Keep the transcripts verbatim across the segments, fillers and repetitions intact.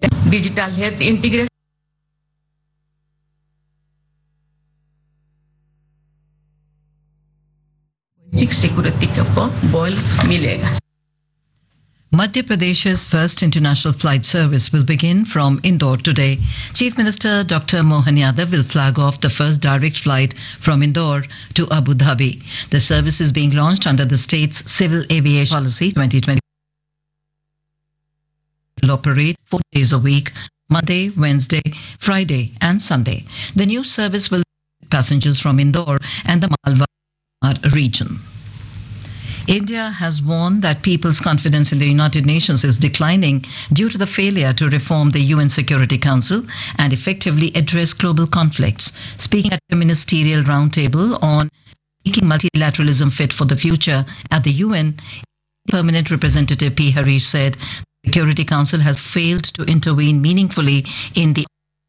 Digital health integration security का ball मिलेगा. Madhya Pradesh's first international flight service will begin from Indore today. Chief Minister Doctor Mohan Yadav will flag off the first direct flight from Indore to Abu Dhabi. The service is being launched under the state's Civil Aviation Policy twenty twenty. Will operate four days a week, Monday, Wednesday, Friday and Sunday. The new service will take passengers from Indore and the Malwa region. India has warned that people's confidence in the United Nations is declining due to the failure to reform the U N Security Council and effectively address global conflicts. Speaking at a ministerial roundtable on making multilateralism fit for the future at the U N, Permanent Representative P. Harish said the Security Council has failed to intervene meaningfully in the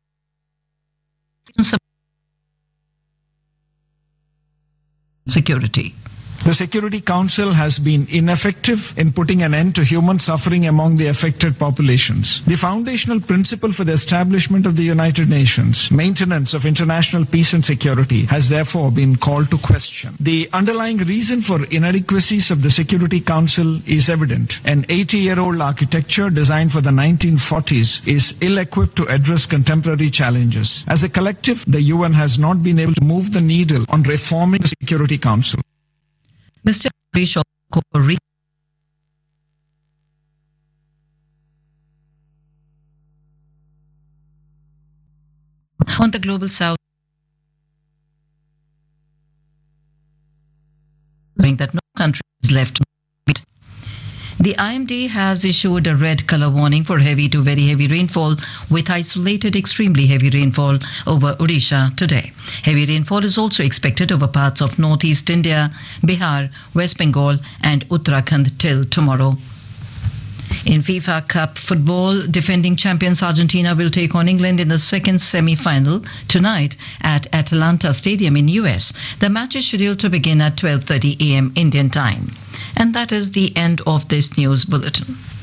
security. The Security Council has been ineffective in putting an end to human suffering among the affected populations. The foundational principle for the establishment of the United Nations, maintenance of international peace and security, has therefore been called to question. The underlying reason for inadequacies of the Security Council is evident. An eighty-year-old architecture designed for the nineteen forties is ill-equipped to address contemporary challenges. As a collective, the U N has not been able to move the needle on reforming the Security Council. Mister Harish also on the Global South, saying that no country is left. The I M D has issued a red color warning for heavy to very heavy rainfall with isolated extremely heavy rainfall over Odisha today. Heavy rainfall is also expected over parts of northeast India, Bihar, West Bengal and Uttarakhand till tomorrow. In FIFA Cup football, defending champions Argentina will take on England in the second semi-final tonight at Atlanta Stadium in U S. The match is scheduled to begin at twelve thirty a m Indian time. And that is the end of this news bulletin.